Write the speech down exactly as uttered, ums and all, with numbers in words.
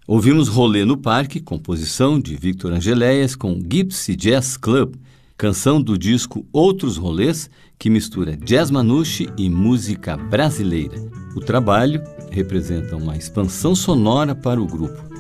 Ouvimos Rolê no Parque, composição de Victor Angeléias com Gypsy Jazz Club, canção do disco Outros Rolês, que mistura jazz manouche e música brasileira. O trabalho representa uma expansão sonora para o grupo.